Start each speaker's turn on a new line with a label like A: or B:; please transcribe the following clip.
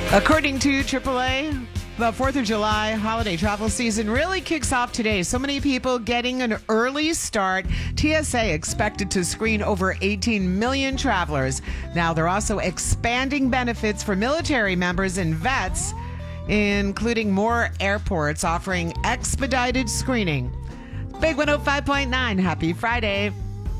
A: According to AAA, the 4th of July holiday travel season really kicks off today. So many people getting an early start. TSA expected to screen over 18 million travelers. Now, they're also expanding benefits for military members and vets, including more airports offering expedited screening. Big 105.9. Happy Friday.